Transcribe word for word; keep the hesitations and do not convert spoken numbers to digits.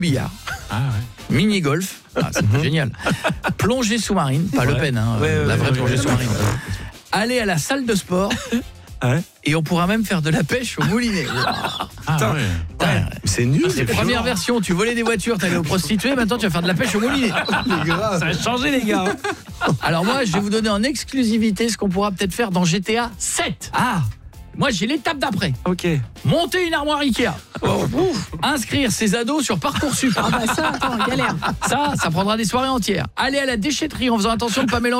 billard. Ah ouais. Mini-golf, ah, c'est Mhm. génial. Plongée sous-marine, pas Le Pen, hein, Ouais, ouais, la vraie ouais, plongée ouais, sous-marine. ouais. Aller à la salle de sport Ouais. et on pourra même faire de la pêche au moulinet. Ah Putain. ouais. Ouais. C'est nul. C'est la première version, tu volais des voitures, t'allais aux prostituées, maintenant tu vas faire de la pêche au moulinet. Ça a changé les gars. Alors moi, je vais vous donner en exclusivité ce qu'on pourra peut-être faire dans G T A sept. Ah, Moi, j'ai l'étape d'après. ok. Monter une armoire Ikea. Ouf. Inscrire ses ados sur Parcoursup. Ah bah ça, attends, galère. Ça, ça prendra des soirées entières. Aller à la déchetterie en faisant attention de ne pas mélanger